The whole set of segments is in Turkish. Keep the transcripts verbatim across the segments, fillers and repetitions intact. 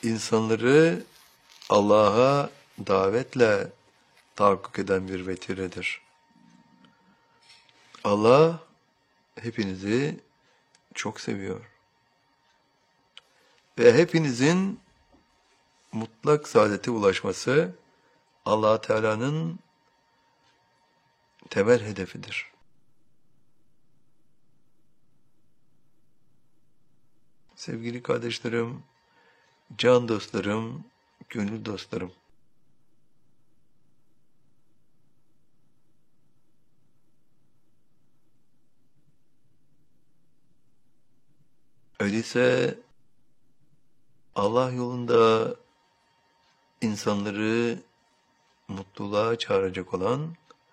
insanları Allah'a davetle tahakkuk eden bir vetiredir. Allah hepinizi çok seviyor. Ve hepinizin mutlak saadete ulaşması Allah Teala'nın temel hedefidir. Sevgili kardeşlerim, can dostlarım, gönül dostlarım. Öyleyse Allah yolunda insanları mutluluğa çağıracak olan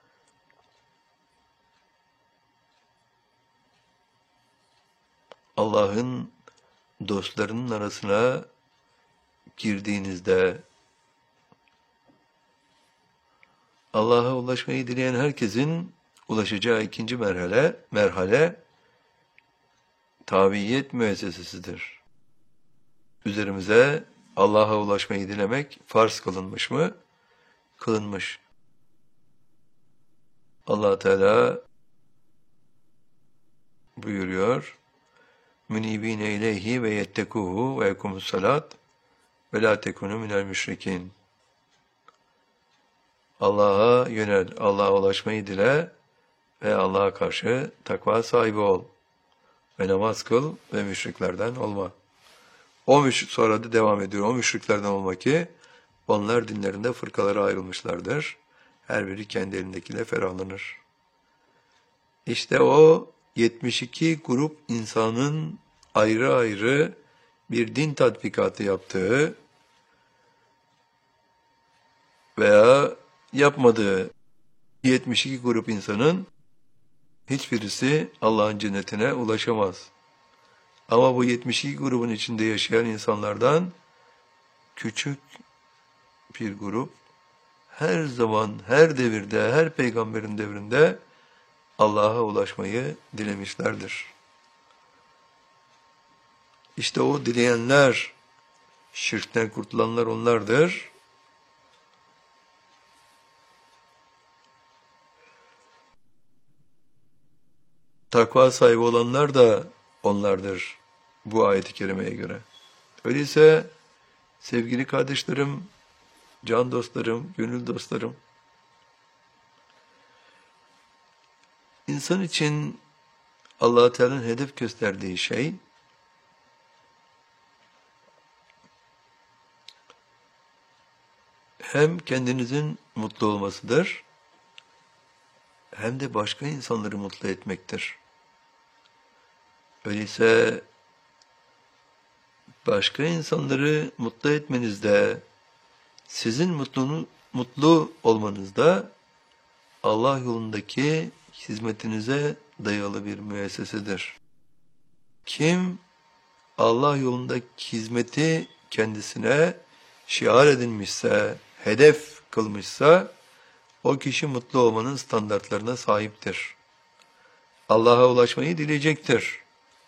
Allah'ın dostlarının arasına girdiğinizde Allah'a ulaşmayı dileyen herkesin ulaşacağı ikinci merhale, merhale tabiyet müessesesidir. Üzerimize Allah'a ulaşmayı dilemek farz kılınmış mı? Kılınmış. Allah Teala buyuruyor: "Münibine ileyhi ve yettekuhu ve yekumus salat ve la tekunu minel müşrikin." Allah'a yönel, Allah'a ulaşmayı dile ve Allah'a karşı takva sahibi ol. Ve namaz kıl ve müşriklerden olma. O müşrik sonra da devam ediyor. O müşriklerden olma ki onlar dinlerinde fırkalara ayrılmışlardır. Her biri kendi elindekiyle ferahlanır. İşte o yetmiş iki grup insanın ayrı ayrı bir din tatbikatı yaptığı veya yapmadığı yetmiş iki grup insanın hiçbirisi Allah'ın cennetine ulaşamaz. Ama bu yetmiş iki grubun içinde yaşayan insanlardan küçük bir grup her zaman, her devirde, her peygamberin devrinde Allah'a ulaşmayı dilemişlerdir. İşte o dileyenler, şirkten kurtulanlar onlardır. Takva sahibi olanlar da onlardır bu ayet-i kerimeye göre. Öyleyse sevgili kardeşlerim, can dostlarım, gönül dostlarım, insan için Allah Teala'nın hedef gösterdiği şey hem kendinizin mutlu olmasıdır, hem de başka insanları mutlu etmektir. Öyleyse başka insanları mutlu etmenizde, sizin mutluluğunu, mutlu olmanızda Allah yolundaki hizmetinize dayalı bir müessesedir. Kim Allah yolundaki hizmeti kendisine şiar edinmişse, hedef kılmışsa, o kişi mutlu olmanın standartlarına sahiptir. Allah'a ulaşmayı dileyecektir.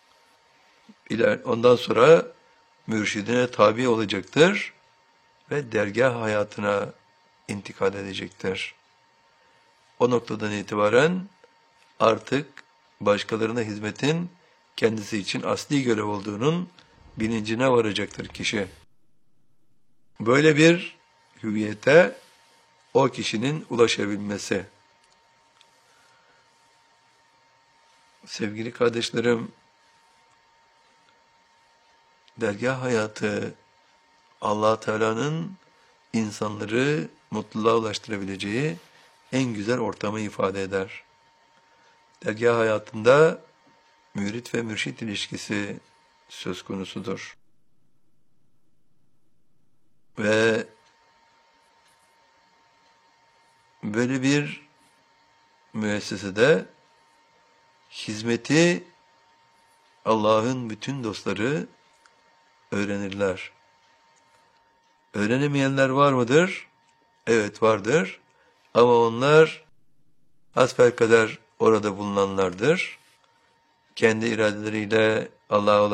Ondan sonra mürşidine tabi olacaktır ve dergâh hayatına intikal edecektir. O noktadan itibaren artık başkalarına hizmetin kendisi için asli görev olduğunun bilincine varacaktır kişi. Böyle bir hüviyete o kişinin ulaşabilmesi. Sevgili kardeşlerim, dergâh hayatı Allah Teala'nın insanları mutluluğa ulaştırabileceği en güzel ortamı ifade eder. Dergâh hayatında mürit ve mürşit ilişkisi söz konusudur. Ve böyle bir müessesede hizmeti Allah'ın bütün dostları öğrenirler. Öğrenemeyenler var mıdır? Evet, vardır. Ama onlar hasbelkader orada bulunanlardır. Kendi iradeleriyle Allah'a